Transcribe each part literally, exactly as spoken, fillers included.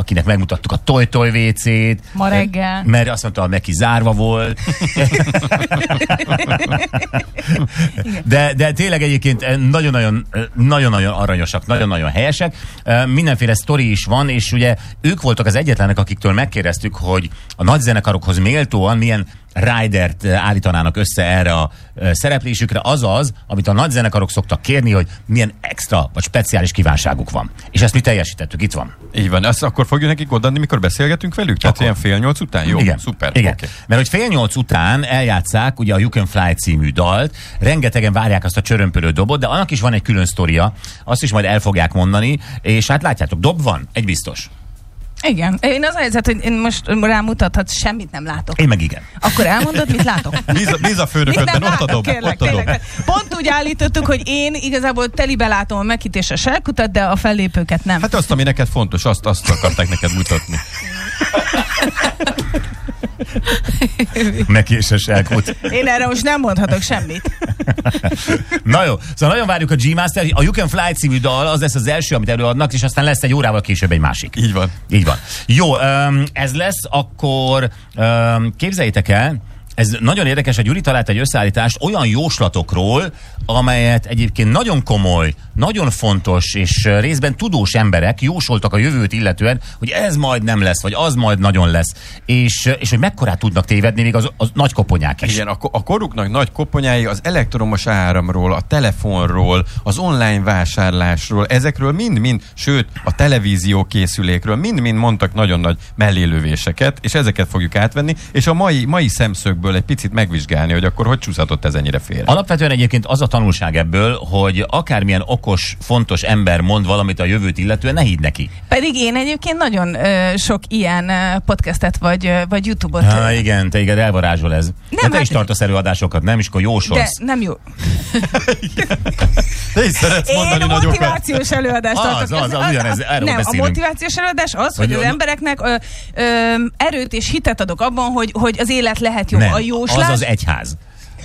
akinek megmutattuk a Toy-Toy vécét. Ma reggel. Mert azt mondta, neki zárva volt. de, de tényleg egyébként nagyon-nagyon, nagyon-nagyon aranyosak, nagyon-nagyon helyesek. Mindenféle sztori is van, és ugye ők voltak az egyetlenek, akiktől megkérdeztük, hogy a nagy zenekarokhoz méltóan milyen ridert állítanának össze erre a szereplésükre, azaz, amit a nagy zenekarok szoktak kérni, hogy milyen extra vagy speciális kívánságuk van. És ezt mi teljesítettük, itt van. Így van, ezt akkor fogjuk nekik odaadni, mikor beszélgetünk velük? Tehát ilyen fél nyolc után? Jó, igen, szuper. Igen. Okay. Mert hogy fél nyolc után eljátszák ugye a You Can Fly című dalt, rengetegen várják azt a csörömpölő dobot, de annak is van egy külön sztoria, azt is majd el fogják mondani, és hát látjátok, dob van, egy biztos. Igen. Én az a helyzet, hogy én most rámutathatsz, semmit nem látok. Én meg igen. Akkor elmondod, mit látok? Bíz, bíz a főnöködben, ott a dob. Kérlek, ott a dob. Pont úgy állítottuk, hogy én igazából telibe látom a Mekit és a Selkutat, de a fellépőket nem. Hát azt, ami neked fontos, azt, azt akarták neked mutatni. Meki és a Selkut. Én erre most nem mondhatok semmit. Na jó, szóval nagyon várjuk a G-Master, a You Can Fly című dal, az lesz az első, amit előadnak, és aztán lesz egy órával később egy másik. Így van. Így van. Jó, ez lesz, akkor képzeljétek el, ez nagyon érdekes, hogy Gyuri talált egy összeállítást olyan jóslatokról, amelyet egyébként nagyon komoly, nagyon fontos és részben tudós emberek jósoltak a jövőt illetően, hogy ez majd nem lesz, vagy az majd nagyon lesz. És, és hogy mekkorát tudnak tévedni még az, az nagy koponyák is. Igen, a, a koruknak nagy koponyái az elektromos áramról, a telefonról, az online vásárlásról, ezekről mind-mind, sőt, a televízió készülékről mind-mind mondtak nagyon nagy mellélövéseket, és ezeket fogjuk átvenni, és a mai, mai szemszögből egy picit megvizsgálni, hogy akkor hogy csúszhatott ez ennyire félre. Alapvetően egyébként az a tanulság ebből, hogy akármilyen okos, fontos ember mond valamit a jövőt illetően, ne hidd neki. Pedig én egyébként nagyon ö, sok ilyen ö, podcastet vagy, ö, vagy YouTube-ot. Ha, igen, te igen, elvarázsol ez. Nem, te hát is tartasz előadásokat, nem? És akkor jósolsz. De nem jó. Te is szeretsz mondani én a nagyokat. motivációs előadást tartok. Az, az, az, ugyanez, erről nem, beszélünk. a motivációs előadás az, hogy, hogy az embereknek ö, ö, erőt és hitet adok abban, hogy, hogy az élet lehet jó. Nem, a jóslás... az az egyház.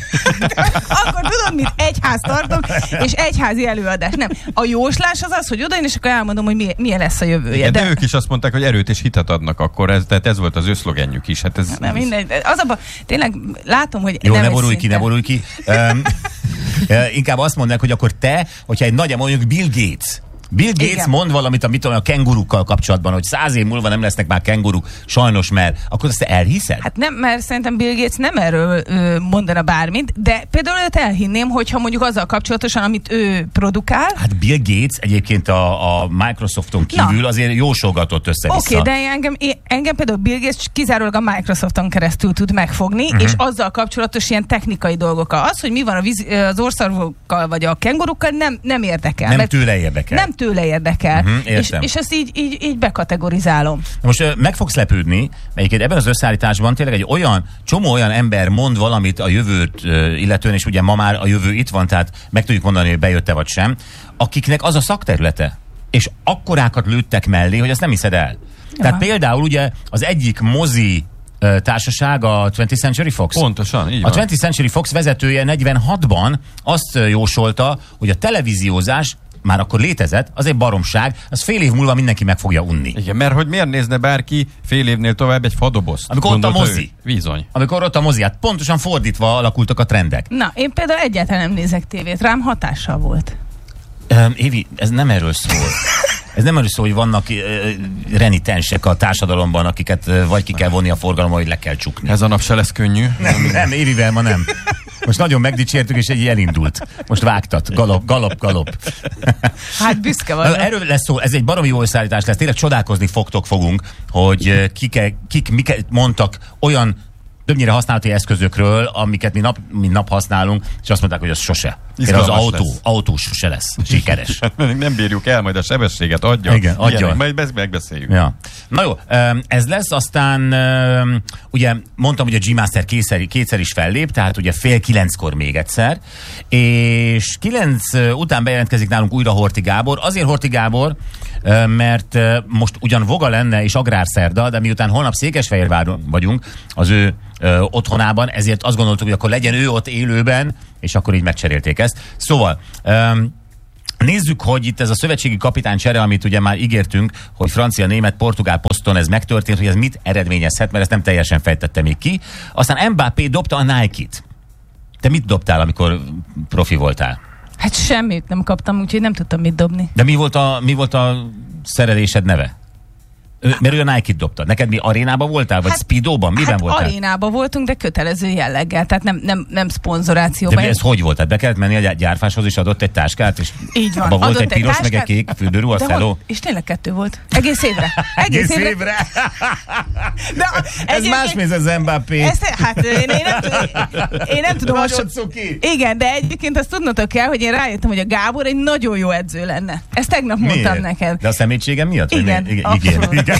Akkor tudod, mit egyház tartok, és egyházi előadás. Nem. A jóslás az az, hogy odain, és akkor elmondom, hogy milyen, milyen lesz a jövője. Igen, de, de ők is azt mondták, hogy erőt és hitet adnak akkor, ez, tehát ez volt az ő szlogenjük is. Hát ez, nem, mindegy. Az abban, tényleg látom, hogy jó, nem ne borulj ki, ne borulj ki. Um, uh, inkább azt mondják, hogy akkor te, hogyha egy nagy, mondjuk Bill Gates, Bill Gates igen. mond valamit, amit a kengurukkal kapcsolatban, hogy száz év múlva nem lesznek már kenguruk, sajnos, mert akkor azt te elhiszed? Hát nem, mert szerintem Bill Gates nem erről ö, mondana bármit, de például őt elhinném, hogyha mondjuk azzal kapcsolatosan, amit ő produkál. Hát Bill Gates egyébként a, a Microsofton kívül Na. azért jósolgatott össze-vissza. Oké, okay, de engem, engem például Bill Gates kizárólag a Microsofton keresztül tud megfogni, uh-huh. és azzal kapcsolatos ilyen technikai dolgokkal. Az, hogy mi van a víz, az orszarvokkal vagy a kengurukkal, nem, nem érdekel. Nem tőle érdekel. Nem tőle érdekel. Uh-huh, és, és ezt így, így, így bekategorizálom. Most uh, meg fogsz lepődni, mert ebben az összeállításban tényleg egy olyan, csomó olyan ember mond valamit a jövőt uh, illetően, és ugye ma már a jövő itt van, tehát meg tudjuk mondani, hogy bejött-e vagy sem, akiknek az a szakterülete, és akkorákat lőttek mellé, hogy azt nem hiszed el. Ja. Tehát például ugye az egyik mozi társaság, a twentieth Century Fox. Pontosan, így a van. twentieth Century Fox vezetője negyvenhatban azt jósolta, hogy a televíziózás már akkor létezett, az egy baromság, az fél év múlva mindenki meg fogja unni. Igen, mert hogy miért nézne bárki fél évnél tovább egy fadobozt? Amikor ott a mozi. Bizony. Amikor ott a mozi, hát pontosan fordítva alakultak a trendek. Na, én például egyáltalán nem nézek tévét, rám hatással volt. Um, Évi, ez nem erről szól. Ez nem erről szól, hogy vannak uh, renitensek a társadalomban, akiket uh, vagy ki kell vonni a forgalomba, hogy le kell csukni. Ez a nap se lesz könnyű. Nem, nem, Évivel ma nem. Most nagyon megdicsértük, és egy elindult. Most vágtat. Galop, galop, galop. Hát büszke vagyok. Erről lesz szó, ez egy baromi jó összeállítás lesz. Tényleg csodálkozni fogtok fogunk, hogy kik, kik miket mondtak olyan többnyire használati eszközökről, amiket mi nap, mi nap használunk, és azt mondták, hogy az sose. Az autó, autó sose lesz sikeres. Nem bírjuk el, majd a sebességet adja. Igen, adja. Igen, majd megbeszéljük. Ja. Na jó, ez lesz, aztán ugye mondtam, hogy a G-Master kétszer, kétszer is fellép, tehát ugye fél kilenckor még egyszer, és kilenc után bejelentkezik nálunk újra Horthy Gábor. Azért Horthy Gábor, mert most ugyan voga lenne és agrárszerda, de miután holnap Székesfehérváron vagyunk, az ő ö, otthonában, ezért azt gondoltuk, hogy akkor legyen ő ott élőben, és akkor így megcserélték ezt. Szóval, ö, Nézzük, hogy itt ez a szövetségi kapitány csere, amit ugye már ígértünk, hogy francia, német, portugál poszton ez megtörtént, hogy ez mit eredményezhet, mert ezt nem teljesen fejtette még ki. Aztán Mbappé dobta a Nike-t. Te mit dobtál, amikor profi voltál? Hát semmit nem kaptam, úgyhogy nem tudtam mit dobni. De mi volt a, mi volt a szerelésed neve? Ő, mert ő a Nike-t dobta. Neked mi arénában voltál? Vagy hát, Speedo-ban? Miben hát voltál? arénában voltunk, de kötelező jelleggel, tehát nem, nem, nem szponzorációban. De ez hogy volt? Tehát be kellett menni a gyárfáshoz, és adott egy táskát, és így van. abban volt adott egy piros, táskát, meg egy kék fürdőruha, szeló. És tényleg kettő volt. Egész évre. Egész, Egész évre. évre. De ez más, mint az Mbappé. Ezt, hát én, én, nem, én nem tudom. Nagyon cuki. Igen, de egyébként azt tudnotok kell, hogy én rájöttem, hogy a Gábor egy nagyon jó edző lenne. Ezt tegnap mondtam Miért? neked. De a szemétségem miatt? Igen, igen, igen, igen.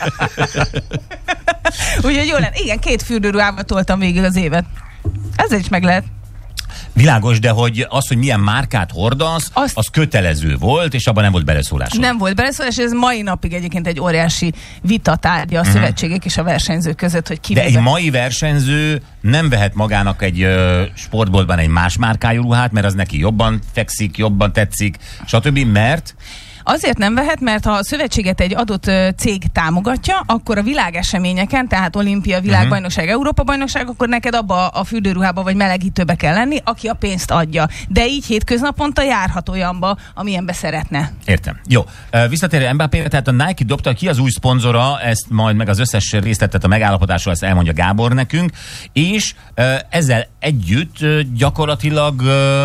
Úgyhogy jó lenne. Igen, két fürdőruhával toltam végig az évet. Ezzel is meg lehet. Világos, de hogy az, hogy milyen márkát hordasz, Azt... az kötelező volt, és abban nem volt beleszólás. Nem volt beleszólás, és ez mai napig egyébként egy óriási vitatárgya a uh-huh. szövetségek és a versenyzők között, hogy ki. De egy mai versenyző nem vehet magának egy ö, sportboltban egy más márkájú ruhát, mert az neki jobban fekszik, jobban tetszik, stb. Mert azért nem vehet, mert ha a szövetséget egy adott ö, cég támogatja, akkor a világeseményeken, tehát olimpia, világbajnokság, uh-huh. Európa-bajnokság, akkor neked abba a fürdőruhába vagy melegítőbe kell lenni, aki a pénzt adja. De így hétköznaponta járhat olyanba, amilyenbe szeretne. Értem. Jó. Visszatérő Mbappére, tehát a Nike dobta, ki az új szponzora, ezt majd meg az összes részletet a megállapodásról ezt elmondja Gábor nekünk, és ezzel együtt gyakorlatilag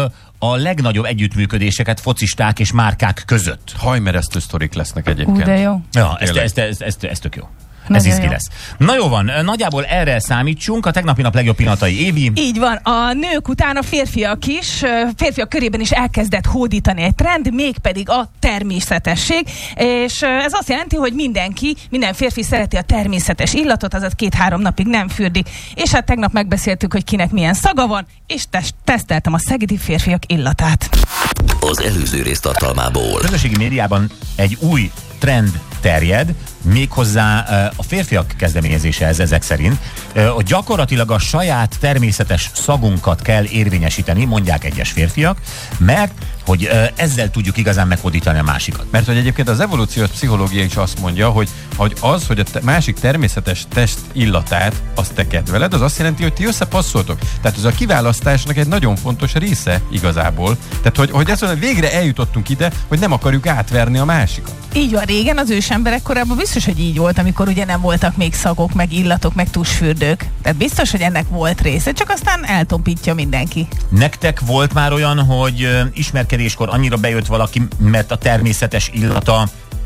a legnagyobb együttműködéseket focisták és márkák között. Hajmeresztő sztorik lesznek egyébként. Ú, de jó. Ja, ez, ez, ez, ez, ez tök jó. Nagyon ez izgi jó. lesz. Na jó van, nagyjából erre számítsunk, a tegnapi nap legjobb pillanatai, Évi. Így van, a nők után a férfiak is, férfiak körében is elkezdett hódítani egy trend, mégpedig a természetesség, és ez azt jelenti, hogy mindenki, minden férfi szereti a természetes illatot, azaz két-három napig nem fürdik, és hát tegnap megbeszéltük, hogy kinek milyen szaga van, és test- teszteltem a szegedi férfiak illatát. Az előző rész tartalmából. A közösségi médiában egy új trend terjed, méghozzá a férfiak kezdeményezése ez ezek szerint, hogy gyakorlatilag a saját természetes szagunkat kell érvényesíteni, mondják egyes férfiak, mert hogy ezzel tudjuk igazán meghódítani a másikat. Mert hogy egyébként az evolúciós pszichológia is azt mondja, hogy, hogy az, hogy a te- másik természetes test illatát azt te kedveled, az azt jelenti, hogy ti összepasszoltok. Tehát ez a kiválasztásnak egy nagyon fontos része igazából. Tehát, hogy, hogy ezt mondom, végre eljutottunk ide, hogy nem akarjuk átverni a másikat. Így van, régen az ősemberek korábban biztos, hogy így volt, amikor ugye nem voltak még szagok, meg illatok, meg tusfürdők. Tehát biztos, hogy ennek volt része, csak aztán eltompítja mindenki. Nektek volt már olyan, hogy ö, ismerkedéskor annyira bejött valaki, mert a természetes illata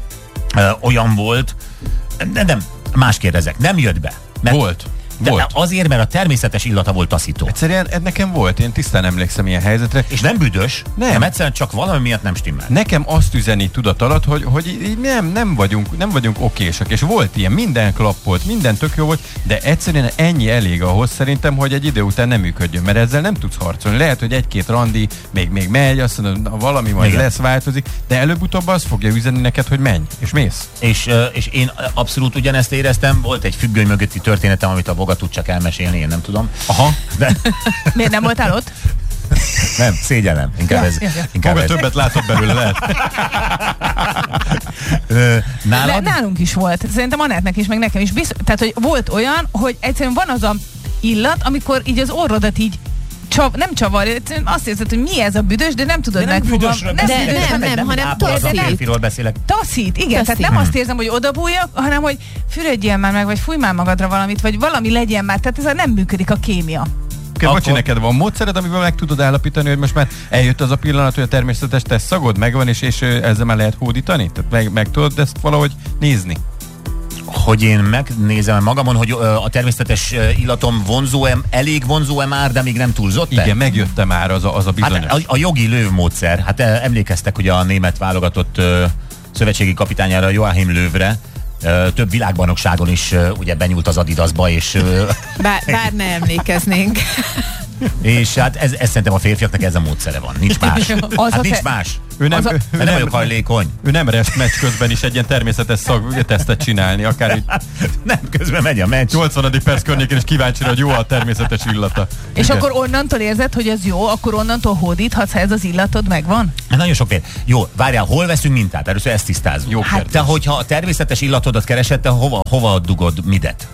ö, olyan volt, de nem, más kérdezek, nem jött be. Mert, Volt. de Volt. azért, mert a természetes illata volt taszító. Egyszerűen ez nekem volt, én tisztán emlékszem ilyen helyzetre. És nem büdös, Nem. nem egyszerűen csak valami miatt nem stimmel. Nekem azt üzeni tudat alatt, hogy, hogy így nem, nem vagyunk, nem vagyunk okésak, és volt ilyen, minden klappolt, minden tök jó volt, de egyszerűen ennyi elég ahhoz szerintem, hogy egy idő után nem működjön, mert ezzel nem tudsz harcolni. Lehet, hogy egy-két randi még, még megy, azt mondod, valami majd Igen. lesz, változik, de előbb-utóbb az fogja üzenni neked, hogy menj, és mész. És, ö, és én abszolút ugyanezt éreztem, volt egy függöny mögötti történetem, amit a Boga tud csak elmesélni, én nem tudom. Aha. De Miért nem voltál ott? nem, szégyellem. Inkább Ja, ez. ja, ja. Inkább Maga ez. többet látott belőle, lehet. Ö, De nálad? nálunk is volt. Szerintem Anettnek is, meg nekem is. Biztos, tehát, hogy volt olyan, hogy egyszerűen van az a illat, amikor így az orrodat így csav, nem csavar, egyszerűen azt érzed, hogy mi ez a büdös, de nem tudod De nem megfogalm- büdösről nem, beszélek, büdös, nem, egy nem, hanem ápolatlan taszít. férfiról beszélek. Taszít, igen, Taszít. tehát nem azt érzem, hogy odabújjak, hanem hogy fürödjél már meg, vagy fújj már magadra valamit, vagy valami legyen már, tehát ez nem működik a kémia. Akkor... Bocsi, Akkor- neked van módszered, amivel meg tudod állapítani, hogy most már eljött az a pillanat, hogy a természetes test szagod megvan, és, és ö, ezzel már lehet hódítani? Tehát meg, meg tudod ezt valahogy nézni? Hogy én megnézem magamon, hogy ö, a természetes ö, illatom vonzó-e, elég vonzó-e már, de még nem túlzott. Igen, megjötte már az a, az a bizonyos. Hát a, a jogi lővmódszer. Hát eh, emlékeztek ugye a német válogatott ö, szövetségi kapitányára, Joachim Löwre, ö, több világbajnokságon is ö, ugye benyúlt az Adidasba, és ö, Bár, bár ne emlékeznénk. És hát ez, ez szerintem a férfiaknak ez a módszere van. Nincs más. Az Hát a nincs te- más. Ő nem, Az a- ő Nem, nem nem, vagyok hajlékony. ő nem rest meccs közben is egy ilyen természetes szagtesztet csinálni, akár így Nem, közben megy a meccs. nyolcvadik perc környékén is kíváncsi, hogy jó a természetes illata. És Igen. akkor onnantól érzed, hogy ez jó, akkor onnantól hódíthatsz, ha ez az illatod megvan? Hát nagyon sok fél. Jó, várjál, hol veszünk mintát? Először ezt tisztázunk. Jó Hát kérdés. te, hogyha a természetes illatodat keresed, te hova, hova dugod midet?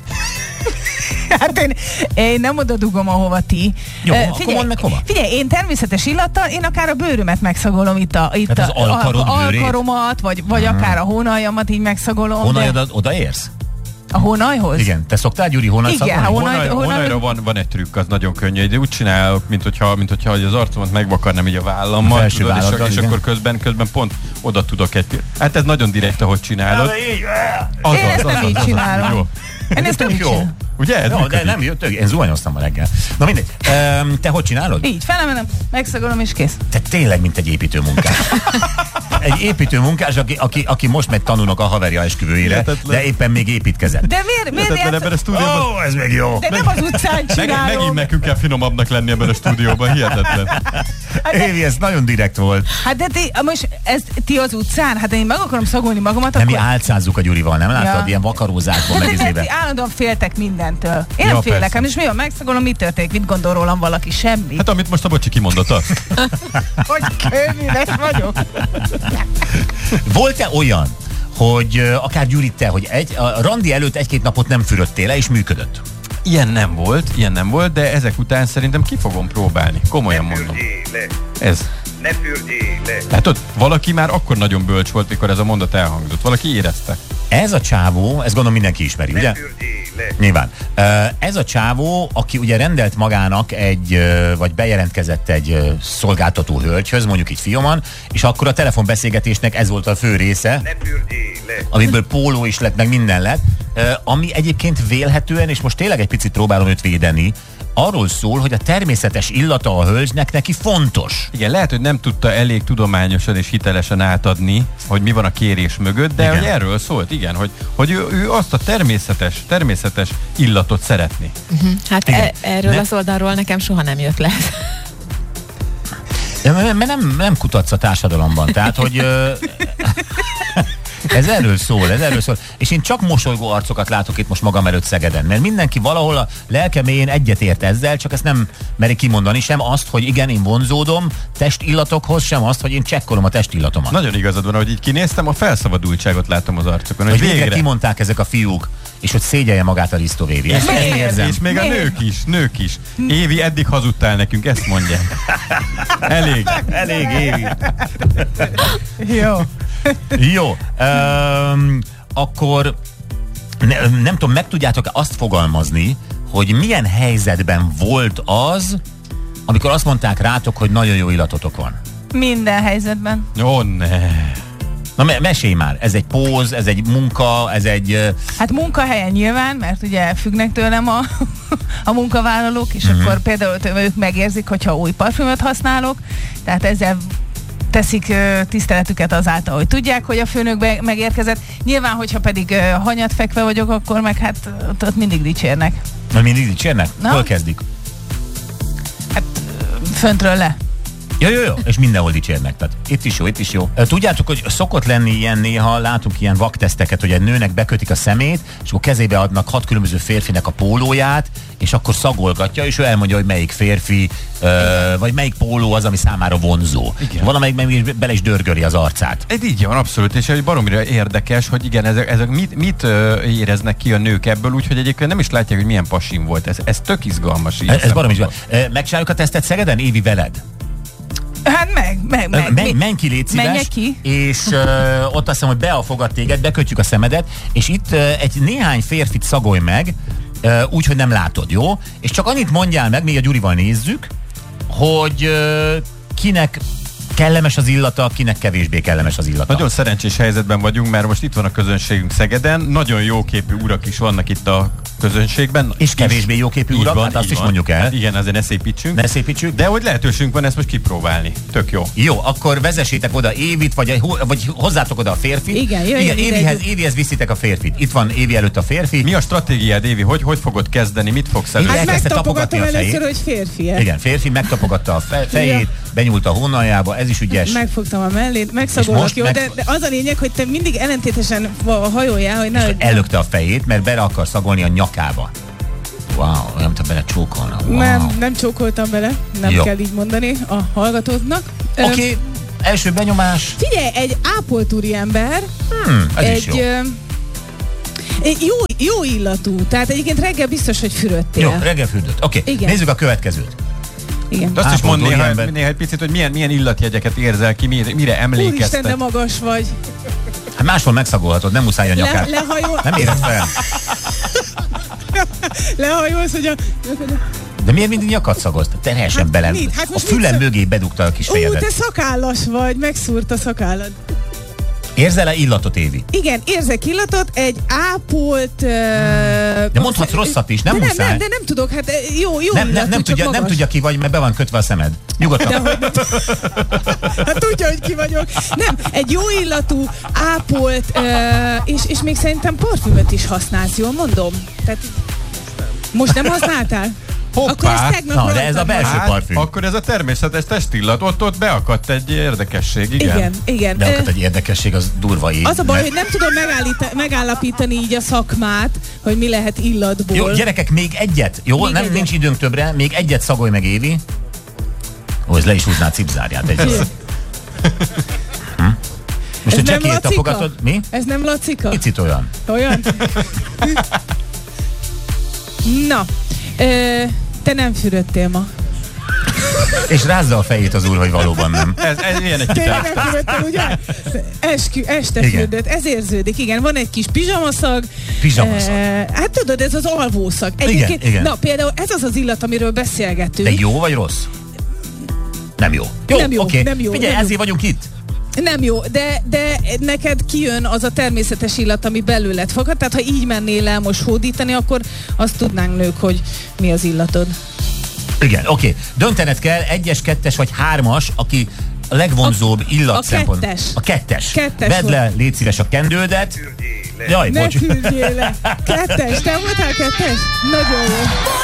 Hát én, én nem oda dugom, ahova ti. Jó, Ö, akkor mondd meg hova. Figyelj, én természetes illattal, én akár a bőrömet megszagolom itt a, itt Tehát az a, alkarod a, bőrét? alkaromat, vagy, vagy Mhm. akár a hónaljamat így megszagolom. Honnan de- odaérsz? A hónalhoz? Igen. Te szoktál, Gyuri, honnan Igen, szagolni? ha honnan- Honaj, honnan- honajra van, van egy trükk, az nagyon könnyű. De úgy csinálok, mint hogyha, mint hogyha az arcomat megvakarnám így a vállammal, Felső tudod, és, válladdal, és igen. akkor közben, közben pont oda tudok egy... Hát ez nagyon direkt, ahogy csinálod. Az Én az, ezt az nem az, így az az, csinálom. jó. Én ezt nem tök így jó. csinálom. Ugye? Ez Jó, de működik. nem jött, én zuhanyoztam ma reggel. Na mindegy. Öm, te hogy csinálod? Így, felemelem, megszagolom és kész. Te tényleg, mint egy építőmunkás. Egy építőmunkás, aki, aki, aki most megy tanulnak a haverja esküvőjére, Hihetetlen. de éppen még építkezett. De miért, miért Hihetetlen, ebben a játsz... stúdióban. Ó, ez még jó. De nem az utcán Meg, csinálom. megint nekünk kell finomabbnak lenni ebben a stúdióban, hihetetlen. Évi, ez nagyon direkt volt. Hát de ti, most ez ti az utcán? Hát én meg akarom szagolni magamat, Nem, mi akkor... álcázzuk a Gyurival, nem láttad? Ja. Ilyen vakarózákból Hát meg ezért izébe. ti állandóan féltek mindentől. Én Ja, nem félek, persze. és mi van, megszagolom, mit történik, mit gondol rólam valaki, semmi. Hát amit most a bocsi kimondott azt. Hogy kőműves vagyok. Volt-e olyan, hogy ö, akár Gyuri, te, hogy egy, a randi előtt egy-két napot nem fürödtél le, és működött? Ilyen nem volt, ilyen nem volt, de ezek után szerintem ki fogom próbálni. Komolyan mondom. Ez. Ne fürdjél le! Látod, valaki már akkor nagyon bölcs volt, mikor ez a mondat elhangzott. Valaki érezte. Ez a csávó, ezt gondolom mindenki ismeri, ugye? Ne fürdjél le! Nyilván. Ö, Ez a csávó, aki ugye rendelt magának egy, ö, vagy bejelentkezett egy ö, szolgáltató hölgyhöz, mondjuk így Fioman, és akkor a telefonbeszélgetésnek ez volt a fő része, Ne fürdjél le! amiből póló is lett, meg minden lett, ö, ami egyébként vélhetően, és most tényleg egy picit próbálom őt védeni, arról szól, hogy a természetes illata a hölgynek neki fontos. Igen, lehet, hogy nem tudta elég tudományosan és hitelesen átadni, hogy mi van a kérés mögött, de Igen. hogy erről szólt, igen, hogy, hogy ő, ő azt a természetes, természetes illatot szeretné. Hát Igen. e- erről Ne- az oldalról nekem soha nem jött le. De Mert mert nem, nem kutatsz a társadalomban, tehát, hogy ö, ez erről szól, ez erről szól. És én csak mosolygó arcokat látok itt most magam előtt Szegeden, mert mindenki valahol a lelke mélyén egyetért ezzel, csak ezt nem meri kimondani, sem azt, hogy igen, én vonzódom testillatokhoz, sem azt, hogy én csekkolom a testillatomat. Nagyon igazad van, hogy így kinéztem, a felszabadultságot látom az arcokon, hogy hogy végre végre. kimondták ezek a fiúk, és hogy szégyelje magát a Risto Vévi. Ezt Miért? én érzem. És még a Miért? nők is, nők is. Évi, eddig hazudtál nekünk, ezt mondják. Elég. Elég Évi. Jó. Jó, um, akkor ne, nem tudom, meg tudjátok azt fogalmazni, hogy milyen helyzetben volt az, amikor azt mondták rátok, hogy nagyon jó illatotok van. Minden helyzetben. Ó, ne. Na me- mesélj már, ez egy póz, ez egy munka, ez egy... ö, Hát munkahelyen nyilván, mert ugye függnek tőlem a, a munkavállalók, és uh-huh. akkor például ők megérzik, hogyha új parfümöt használok, tehát ezzel teszik ö, tiszteletüket azáltal, hogy tudják, hogy a főnök be- megérkezett. Nyilván, hogyha pedig ö, hanyat fekve vagyok, akkor meg hát ott, ott mindig dicsérnek. Mert mindig dicsérnek? Na. Hol kezdik? Hát ö, föntről le. Jó, jó, jó, és mindenhol dicsérnek. Tehát itt is jó, itt is jó. Tudjátok, hogy szokott lenni ilyen néha, látunk ilyen vakteszteket, hogy egy nőnek bekötik a szemét, és akkor kezébe adnak hat különböző férfinek a pólóját, és akkor szagolgatja, és ő elmondja, hogy melyik férfi, ö, vagy melyik póló az, ami számára vonzó. Igen. Valamelyik meg is bele is dörgöli az arcát. Ez így van, abszolút, és egy baromira érdekes, hogy igen, ezek, ezek mit, mit ö, éreznek ki a nők ebből, úgyhogy egyébként nem is látják, hogy milyen pasim volt. Ez, ez tök izgalmas. ilyen Ez, ez barom is van. szempontból. Ö, Megcsináljuk a tesztet Szegeden, Évi, veled? Hát meg, meg, meg. Menj, Mi- menj ki, légy szíves, Menjek ki? és ö, ott azt hiszem, hogy Bea fogad téged, bekötjük a szemedet, és itt ö, egy néhány férfit szagolj meg, ö, úgy, hogy nem látod, jó? És csak annyit mondjál meg, még a Gyurival nézzük, hogy ö, kinek kellemes az illata, kinek kevésbé kellemes az illata. Nagyon szerencsés helyzetben vagyunk, mert most itt van a közönségünk Szegeden, nagyon jóképű urak is vannak itt a közönségben. És kevésbé jóképű Így urak, van, hát azt így is van. mondjuk el. Hát igen, azért ne szépítsünk. Ne szépítsük. De hogy lehetőségünk van ezt most kipróbálni. Tök jó. Jó, akkor vezessétek oda Évit, vagy, vagy hozzátok oda a férfit. Igen, jöjjön Igen, ide Évihez, egy- Évihez viszitek a férfit. Itt van Évi előtt a férfi. Mi a stratégiád, Évi? Hogy, hogy fogod kezdeni? Mit fogsz elő? Hát Hát elkezdte tapogatni megtapogatom a fejét. először, hogy férfi. Igen, férfi megtapogatta a fe- fejét, benyúlt a hónaljába, ez is ügyes. Megfogtam a mellét, És megszagolok, most jó, meg- de, de az a lényeg, hogy te mindig ellentétesen hajoljál, hogy ne... Ellökte a fejét, mert bele akar szagolni a nyakába. Wow, olyan, mintha bele csókolna. Wow. Nem, nem csókoltam bele, nem Jó. kell így mondani a hallgatóknak. Ö, Oké, okay, első benyomás. Figyelj, egy ápolt úriember, Hmm, ez egy, is jó. ö, egy jó, jó illatú, tehát egyébként reggel biztos, hogy fürödtél. Jó, reggel fürdött. Oké, okay, Igen. nézzük a következőt. Igen. De azt is Ápolt mondd néha, úriember. néha egy picit, hogy milyen, milyen illatjegyeket érzel ki, mire, mire Úristen, de emlékeztet. magas vagy. Hát máshol megszagolhatod, nem muszáj a Le, nyakát. lehajol, Nem éred fel. lehajolsz, hogy a... De miért mindig nyakat szagolsz? Terhessen Hát bele. mit? Hát A most fülem mit szag- mögé bedugta a kis Ú, fejedet. te szakállas vagy, megszúrt a szakállad. Érzel-e illatot, Évi? Igen, érzek illatot, egy ápolt... Uh, De mondhatsz rosszat is, nem de nem, muszáj. nem, de nem tudok, hát eh, jó, jó Nem, illatú, nem, nem, csak tudja, nem magas. tudja ki vagy, mert be van kötve a szemed. Nyugodtan. Hát tudja, hogy ki vagyok. Nem, egy jó illatú, ápolt, uh, és, és még szerintem parfümöt is használsz, jól mondom? Tehát most nem használtál? Hoppá! Akkor ezt tegnap Na, de ez a raktad belső meg. Hát, parfüm. akkor ez a természetes testillat, ott, ott beakadt egy érdekesség, igen. Igen, igen. De Ö, akkor egy érdekesség, az durva így. Az a baj, mert- hogy nem tudom megállíta- megállapítani így a szakmát, hogy mi lehet illatból. Jó, gyerekek, még egyet. Jó, Még nem, egyet. nincs időnk többre. Még egyet szagolj meg, Évi. Ó, ez le is húzná a cipzárját. Egy. Jó. Hm? Most Ez a nem csekét Lacika? tapogatod. Mi? Ez nem Lacika? Picit olyan. Olyan? Na, ö, te nem fürödtél ma. És rázza a fejét az úr, hogy valóban nem. Ez, ez ilyen egy Tényleg kitár. nem fürödtél, ugye? Eskü, este Igen. fürdött, ez érződik. Igen, van egy kis pizsamaszag. Pizsamaszag. Eh, hát tudod, ez az alvószag. Egyébként, igen. na például ez az az illat, amiről beszélgetünk. De jó vagy rossz? Nem jó. Jó, Nem jó, oké. nem jó, Figyelj, nem jó. ezért vagyunk itt. Nem jó, de, de neked kijön az a természetes illat, ami belőled fakad, tehát ha így mennél el most hódítani, akkor azt tudnánk nők, hogy mi az illatod. Igen, oké. Döntened kell, egyes, kettes vagy hármas, aki a legvonzóbb illat a szempont. kettes. A kettes. Kettes Vedd volt. le, légy szíves, a kendődet. Fürdjél le. Jaj, Ne bocs. fürdjél le! Kettes, te voltál kettes? Nagyon jó.